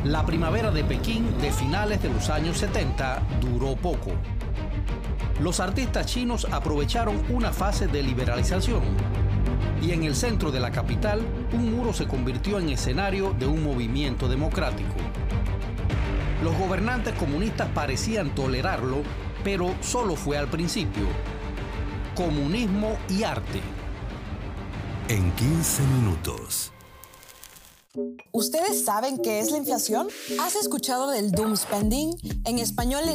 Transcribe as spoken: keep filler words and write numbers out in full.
La primavera de Pekín de finales de los años setenta duró poco. Los artistas chinos aprovecharon una fase de liberalización y en el centro de la capital un muro se convirtió en escenario de un movimiento democrático. Los gobernantes comunistas parecían tolerarlo, pero solo fue al principio. Comunismo y arte. En quince minutos. ¿Ustedes saben qué es la inflación? ¿Has escuchado del doom spending? En español, el